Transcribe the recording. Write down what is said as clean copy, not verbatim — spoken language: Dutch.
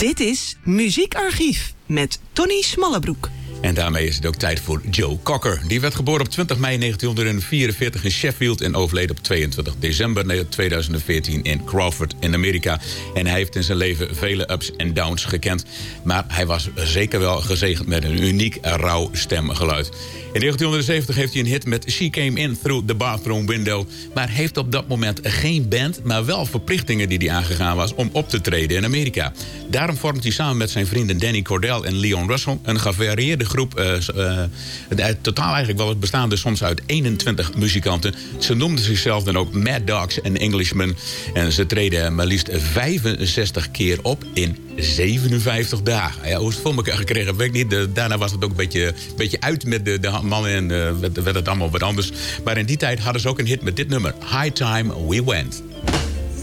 Dit is Muziekarchief met Tony Smallebroek. En daarmee is het ook tijd voor Joe Cocker. Die werd geboren op 20 mei 1944 in Sheffield en overleed op 22 december 2014 in Crawford in Amerika. En hij heeft in zijn leven vele ups en downs gekend. Maar hij was zeker wel gezegend met een uniek rauw stemgeluid. In 1970 heeft hij een hit met She Came In Through the Bathroom Window. Maar heeft op dat moment geen band, maar wel verplichtingen die hij aangegaan was om op te treden in Amerika. Daarom vormt hij samen met zijn vrienden Danny Cordell en Leon Russell een gevarieerde groep. Totaal eigenlijk wel het bestaande soms uit 21 muzikanten. Ze noemden zichzelf dan ook Mad Dogs en Englishmen. En ze treden maar liefst 65 keer op in 57 dagen. Ja, hoe is het voor elkaar gekregen, weet ik niet. Daarna was het ook een beetje uit met de mannen en werd het allemaal wat anders. Maar in die tijd hadden ze ook een hit met dit nummer. High Time We Went.